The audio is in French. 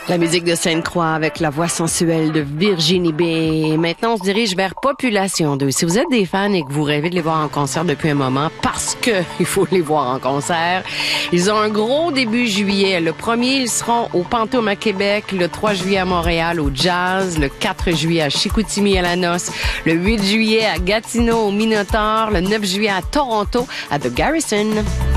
La musique de Sainte-Croix avec la voix sensuelle de Virginie B. Maintenant, on se dirige vers Population 2. Si vous êtes des fans et que vous rêvez de les voir en concert depuis un moment, parce que il faut les voir en concert, ils ont un gros début juillet. Le 1er, ils seront au Pantoum à Québec, le 3 juillet à Montréal au Jazz, le 4 juillet à Chicoutimi à la Noce, le 8 juillet à Gatineau au Minotaur, le 9 juillet à Toronto à The Garrison.